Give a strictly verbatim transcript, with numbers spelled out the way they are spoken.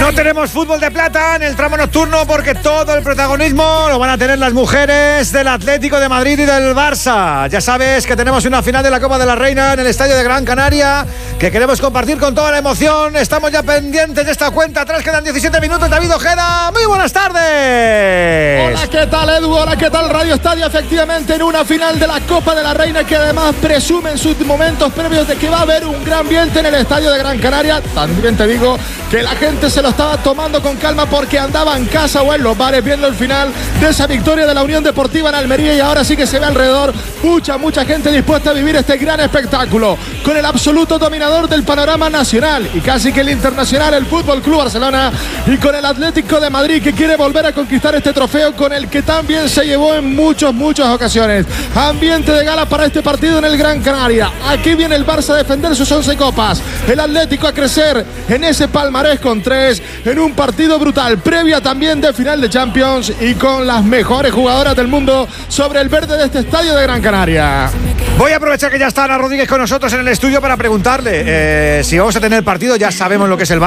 No tenemos fútbol de plata en el tramo nocturno porque todo el protagonismo lo van a tener las mujeres del Atlético de Madrid y del Barça. Ya sabes que tenemos una final de la Copa de la Reina en el Estadio de Gran Canaria que queremos compartir con toda la emoción. Estamos ya pendientes de esta cuenta atrás, quedan diecisiete minutos. David Ojeda, muy buenas tardes. Hola, ¿qué tal, Edu? Hola, ¿qué tal, Radio Estadio? Efectivamente, en una final de la Copa de la Reina que además presume en sus momentos previos de que va a haber un gran ambiente en el Estadio de Gran Canaria. También te digo que la gente se lo estaba tomando con calma porque andaba en casa o en los bares viendo el final de esa victoria de la Unión Deportiva en Almería, y ahora sí que se ve alrededor mucha, mucha gente dispuesta a vivir este gran espectáculo con el absoluto dominador del panorama nacional y casi que el internacional, el F C Barcelona, y con el Atlético de Madrid que quiere volver a conquistar este trofeo con el que también se llevó en muchas, muchas ocasiones. Ambiente de gala para este partido en el Gran Canaria. Aquí viene el Barça a defender sus once copas, el Atlético a crecer en ese palmarés con tres, en un partido brutal, previa también de final de Champions y con las mejores jugadoras del mundo sobre el verde de este Estadio de Gran Canaria. Voy a aprovechar que ya está Ana Rodríguez con nosotros en el estudio para preguntarle eh, si vamos a tener partido. Ya sabemos lo que es el